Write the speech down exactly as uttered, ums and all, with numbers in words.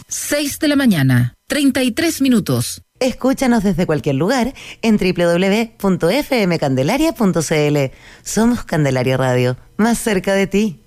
seis de la mañana, treinta y tres minutos. Escúchanos desde cualquier lugar en doble u doble u doble u punto f m candelaria punto c l. Somos Candelaria Radio, más cerca de ti.